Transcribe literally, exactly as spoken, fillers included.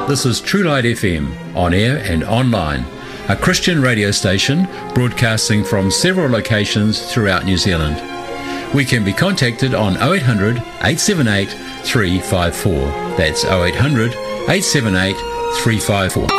This is True Light F M, on air and online, a Christian radio station broadcasting from several locations throughout New Zealand. We can be contacted on oh eight hundred, eight seven eight, three five four. That's oh eight hundred, eight seven eight, three five four.